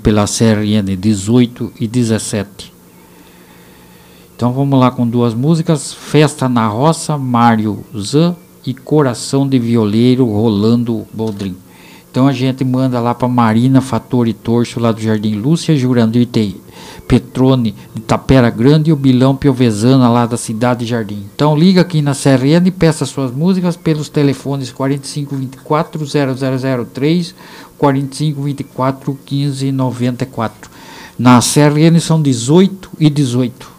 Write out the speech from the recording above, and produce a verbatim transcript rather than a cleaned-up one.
pela C R N dezoito e dezessete. Então vamos lá com duas músicas: Festa na Roça, Mário Zan, e Coração de Violeiro, Rolando Boldrin. Então a gente manda lá para Marina Fattori Torso, lá do Jardim Lúcia, Jurandir Te Petrone de Tapera Grande, e o Bilão Piovesana, lá da Cidade Jardim. Então liga aqui na C R N e peça suas músicas pelos telefones quarenta e cinco, vinte e quatro, zero zero zero três, quarenta e cinco, vinte e quatro, quinze, noventa e quatro. Na C R N são dezoito e dezoito.